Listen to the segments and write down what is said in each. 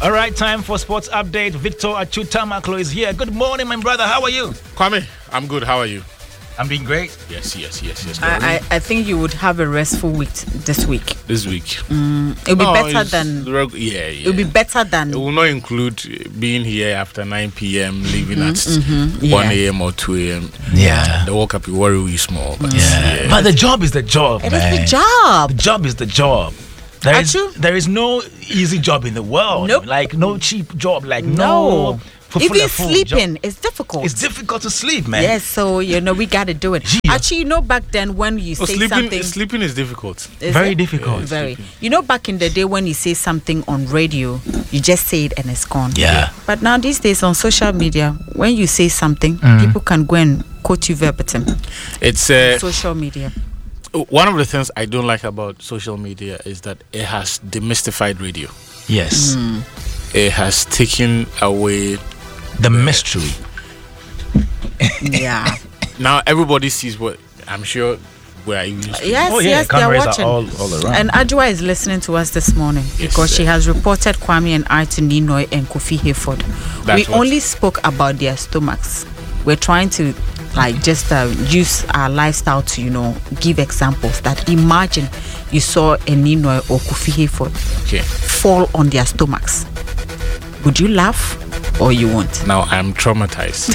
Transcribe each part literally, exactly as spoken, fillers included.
All right, time for sports update. Victor Achutamaklo is here. Good morning, my brother. How are you? Kwame, I'm good. How are you? I'm doing great. Yes, yes, yes, yes. I, I, I think you would have a restful week this week. This week. Mm, it'll be No, better it's than. reg- yeah, yeah. It'll be better than. It will not include being here after nine p.m., leaving mm-hmm, at yeah. one a.m. or two a.m. Yeah. The walk up, you worry you small. But Yeah. yeah. But the job is the job, It man. is the job. The job is the job. There is, Achu? there is no easy job in the world. Nope. Like no cheap job. Like No. no. Even full sleeping job. is difficult. It's difficult to sleep, man. Yes, so you know we got to do it. Yeah. Actually, you know back then when you Oh, say sleeping, something, sleeping is difficult. is Very it? difficult. Very. You know back in the day when you say something on radio, you just say it and it's gone. Yeah. But now these days on social media, when you say something, Mm. people can go and quote you verbatim. It's uh, Social media. one of the things I don't like about social media is that it has demystified radio. Yes. It has taken away. The mystery. Yeah. Now everybody sees what I'm sure we're used to. Yes, Oh, yeah, yes, they're cameras are watching. all- all around. And Ajwa is listening to us this morning Yes, because she sir. has reported Kwame and I to Ninoy and Kofi Hayford. That's We what- only spoke about their stomachs. We're trying to like just uh, use our lifestyle to, you know, give examples that imagine you saw a Ninoy or Kofi Hayford Okay. fall on their stomachs. Would you laugh or you won't? Now I'm traumatized.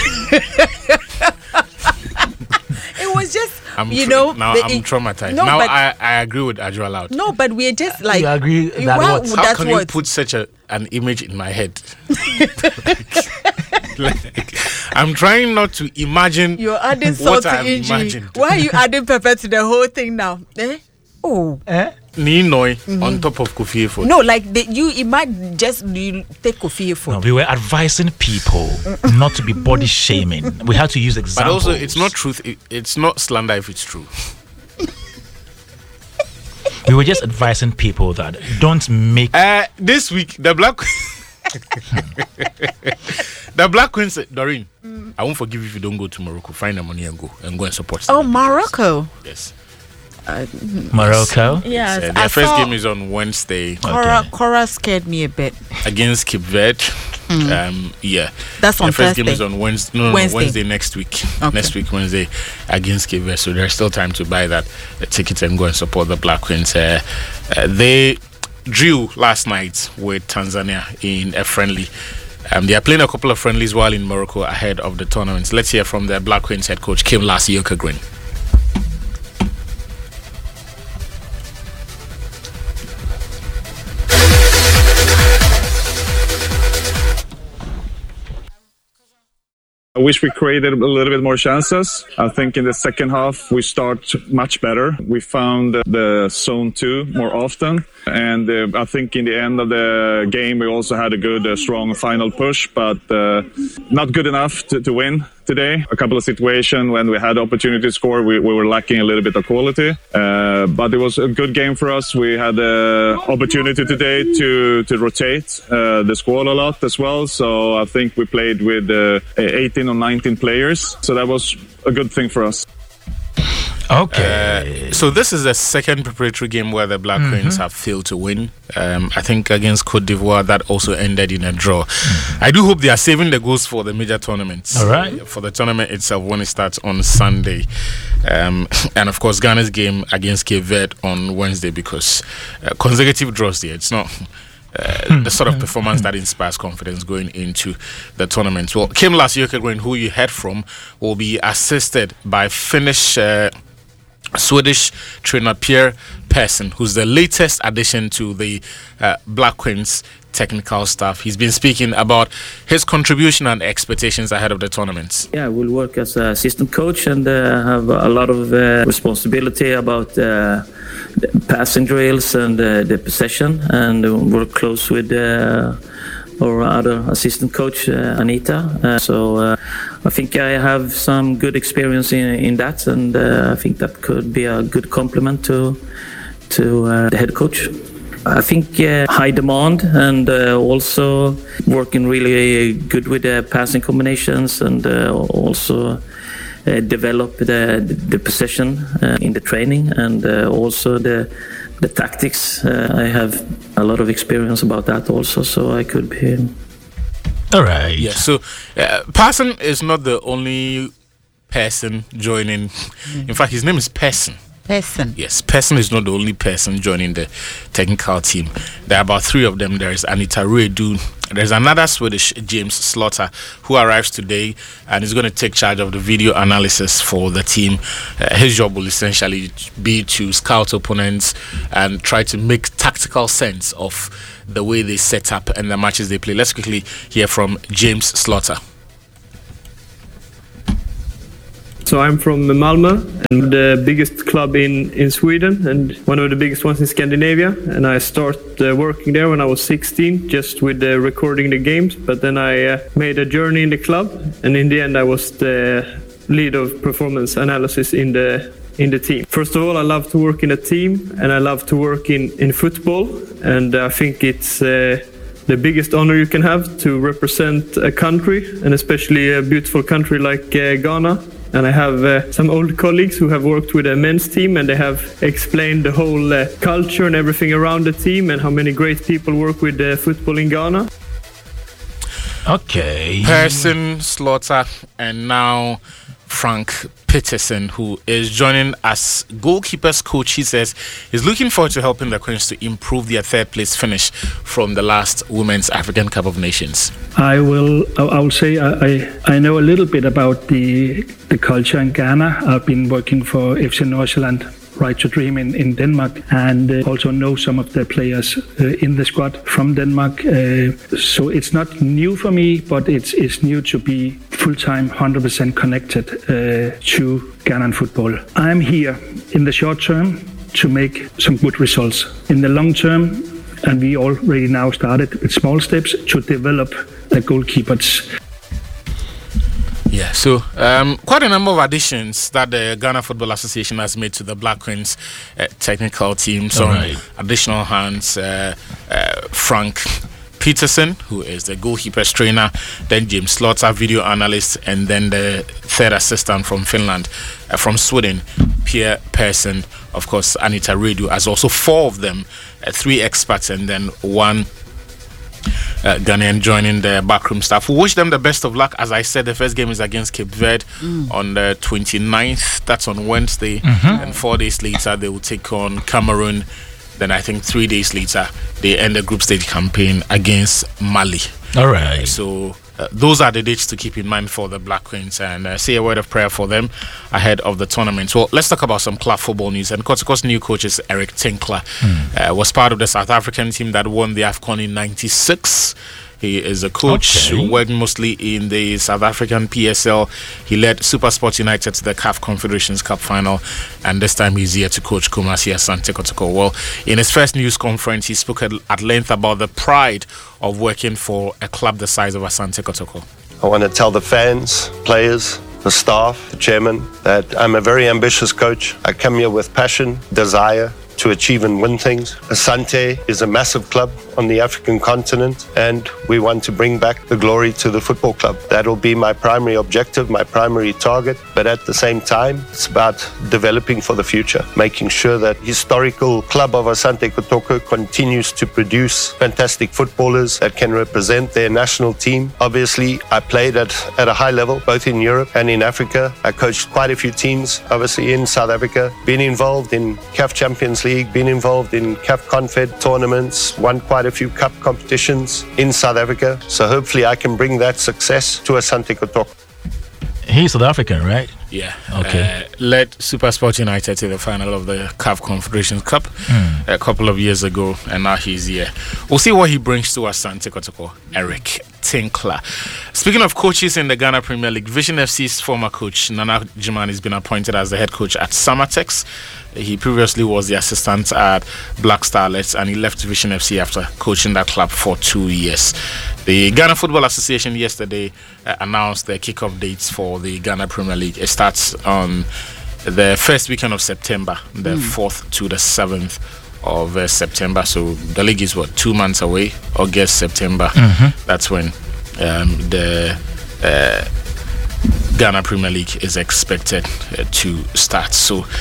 It was just, I'm you tra- know. now the- I'm traumatized. No, now but, I, I agree with Ajwa Loud. no, but we're just like. You agree that Well, what? How that's can what. you put such a an image in my head? like, I'm trying not to imagine. You're adding what salt to I've injury. imagined. Why are you adding pepper to the whole thing now? Eh? Oh. Eh? Ninoy on top of Kofi Hayford. No, like the, you imagine just you take Kofi Hayford. No, we were advising people not to be body shaming. We had to use But examples. also, it's not truth. It, it's not slander if it's true. We were just advising people that don't make. Uh, this week, the Black the Black Queens, Doreen, I won't forgive you if you don't go to Morocco. Find the money and go and go and support. Oh, them. Morocco. Yes. Morocco. Yes, Uh, I their first saw game is on Wednesday Cora, Okay. Cora scared me a bit. against Cape Verde. Um, yeah. That's on The first Thursday. game is on Wednesday. No, no, no, Wednesday. Wednesday next week. Okay. Next week, Wednesday, against Cape Verde. So there's still time to buy that uh, ticket and go and support the Black Queens. Uh, uh, they drew last night with Tanzania in a friendly. Um, they are playing a couple of friendlies while in Morocco ahead of the tournaments. Let's hear from the Black Queens head coach, Kim Lassie-Okagrin. I wish we created a little bit more chances. I think in the second half we start much better. We found the zone two more often. And uh, I think in the end of the game we also had a good, uh, strong final push, but uh, not good enough to, to win today. A couple of situations when we had opportunity to score, we, we were lacking a little bit of quality. Uh, but it was a good game for us. We had the opportunity today to, to rotate uh, the squad a lot as well. So I think we played with uh, eighteen or nineteen players. So that was a good thing for us. Okay. Uh, so this is the second preparatory game where the Black Queens have failed to win. Um, I think against Cote d'Ivoire that also ended in a draw. I do hope they are saving the goals for the major tournaments. All right. For the tournament itself when it starts on Sunday. Um, and of course Ghana's game against Cape Verde on Wednesday because uh, consecutive draws there. It's not... Uh, the sort of performance that inspires confidence going into the tournament. Well, Kim Lassie-Okagrin, who you heard from, will be assisted by Finnish uh, Swedish trainer Pierre Persson, who's the latest addition to the uh, Black Queens technical staff. He's been speaking about his contribution and expectations ahead of the tournaments. Yeah, I will work as an assistant coach and uh, have a lot of uh, responsibility about uh, the passing drills and uh, the possession, and uh, work close with uh, our other assistant coach, uh, Anita. Uh, so uh, I think I have some good experience in, in that, and uh, I think that could be a good complement to to uh, the head coach. I think uh, high demand and uh, also working really good with the passing combinations and uh, also uh, develop the the possession uh, in the training and uh, also the the tactics. Uh, I have a lot of experience about that also, so I could be. All right. Yeah. So, uh, Parson is not the only person joining. Mm. In fact, his name is Person. Person. Yes, Person is not the only person joining the technical team. There are about three of them. There is Anita Redu. There's another Swedish, James Slaughter, who arrives today and is going to take charge of the video analysis for the team. Uh, his job will essentially be to scout opponents and try to make tactical sense of the way they set up and the matches they play. Let's quickly hear from James Slaughter. So I'm from Malmö, and the biggest club in, in Sweden and one of the biggest ones in Scandinavia. And I started uh, working there when I was sixteen, just with uh, recording the games. But then I uh, made a journey in the club, and in the end I was the lead of performance analysis in the in the team. First of all, I love to work in a team, and I love to work in, in football. And I think it's uh, the biggest honor you can have to represent a country, and especially a beautiful country like uh, Ghana. And I have uh, some old colleagues who have worked with a men's team, and they have explained the whole uh, culture and everything around the team and how many great people work with uh, football in Ghana. Okay. Person, Slaughter, and now Frank Peterson, who is joining as goalkeepers coach. He says he's looking forward to helping the Queens to improve their third place finish from the last Women's African Cup of Nations. I will I will say I, I know a little bit about the the culture in Ghana. I've been working for F C Nordsjælland, Right to Dream in, in Denmark, and uh, also know some of the players uh, in the squad from Denmark. Uh, so it's not new for me, but it's, it's new to be full-time, one hundred percent connected uh, to Ghanaian football. I'm here in the short term to make some good results. In the long term, and we already now started with small steps to develop the goalkeepers. Yeah, so um, quite a number of additions that the Ghana Football Association has made to the Black Queens uh, technical team. Some right. additional hands, uh, uh, Frank Peterson, who is the goalkeepers trainer, then James Slaughter, video analyst, and then the third assistant from Finland, uh, from Sweden, Pierre Persson, of course, Anita Redu, as also four of them, uh, three experts, and then one Uh, Ghanaian joining the backroom staff. We wish them the best of luck. As I said, the first game is against Cape Verde mm. on the twenty-ninth. That's on Wednesday. Mm-hmm. And four days later, they will take on Cameroon. Then I think three days later, they end the group stage campaign against Mali. All right. So uh, those are the dates to keep in mind for the Black Queens, and uh, say a word of prayer for them ahead of the tournament. Well, let's talk about some club football news. And Kotoko's new coach is Eric Tinkler. Mm. Uh, was part of the South African team that won the AFCON in ninety-six. He is a coach okay. who worked mostly in the South African P S L. He led SuperSport United to the C A F Confederations Cup final, and this time he's here to coach Kumasi Asante Kotoko. Well, in his first news conference, he spoke at length about the pride of working for a club the size of Asante Kotoko. I want to tell the fans, players, the staff, the chairman, that I'm a very ambitious coach. I come here with passion, desire to achieve and win things. Asante is a massive club on the African continent, and we want to bring back the glory to the football club. That'll be my primary objective, my primary target, but at the same time, it's about developing for the future, making sure that historical club of Asante Kotoko continues to produce fantastic footballers that can represent their national team. Obviously, I played at, at a high level, both in Europe and in Africa. I coached quite a few teams, obviously in South Africa, been involved in C A F Champions League, been involved in C A F Confed tournaments, won quite a few cup competitions in South Africa. So hopefully I can bring that success to Asante Kotoko. He's South African, right? Yeah. Okay. Uh, led SuperSport United to the final of the C A F Confederations Cup mm. a couple of years ago, and now he's here. We'll see what he brings to Asante Kotoko, Eric Tinkler. Speaking of coaches in the Ghana Premier League, Vision F C's former coach Nana Jimani has been appointed as the head coach at Samatex. He previously was the assistant at Black Starlets, and he left Vision F C after coaching that club for two years. The Ghana Football Association yesterday uh, announced the kickoff dates for the Ghana Premier League. It starts on the first weekend of September, the mm. fourth to the seventh of uh, September. So the league is what, two months away, August, September. Mm-hmm. That's when um, the uh, Ghana Premier League is expected uh, to start. So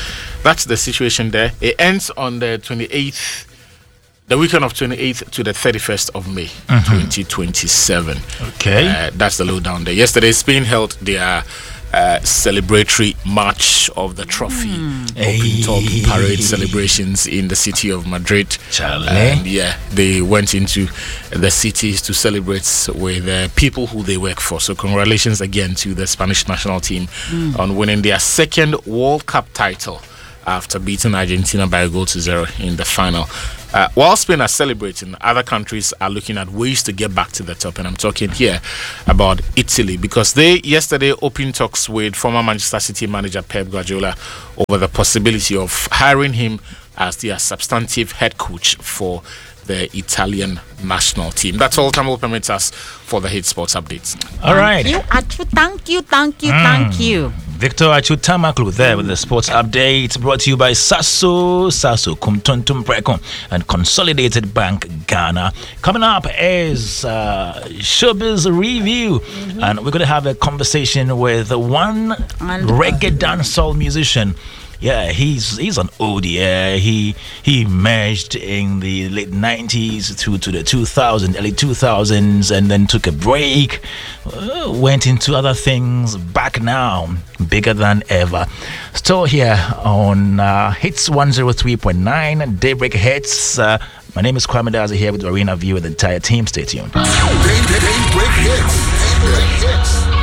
that's the situation there. It ends on the twenty-eighth, the weekend of twenty-eighth to the thirty-first of May, mm-hmm. twenty twenty-seven. Okay. Uh, that's the lowdown there. Yesterday, Spain held their uh, celebratory march of the trophy, mm. open top parade celebrations in the city of Madrid. Charlie. And yeah, they went into the cities to celebrate with uh, people who they work for. So congratulations again to the Spanish national team mm. on winning their second World Cup title after beating Argentina by a goal to zero in the final. Uh, while Spain are celebrating, other countries are looking at ways to get back to the top, and I'm talking here about Italy, because they yesterday opened talks with former Manchester City manager Pep Guardiola over the possibility of hiring him as their substantive head coach for the Italian national team. That's all time will permit us for the Hit Sports updates. All right. Thank you, Achu. Thank you, thank you, mm. thank you. Victor Achu Tamaklu there with the sports update, brought to you by Sasso, Sasso Kumtuntum Preko and Consolidated Bank Ghana. Coming up is uh, Showbiz Review, mm-hmm. and we're going to have a conversation with one and reggae dancehall musician. Yeah, he's he's an oldie. Yeah, he he emerged in the late nineties through to the two thousands, early two thousands, and then took a break. Uh, went into other things. Back now, bigger than ever. Still here on uh, Hits one oh three point nine Daybreak Hits. Uh, my name is Kwame Daza here with Arena View with the entire team. Stay tuned. Daybreak Hits. Daybreak Hits.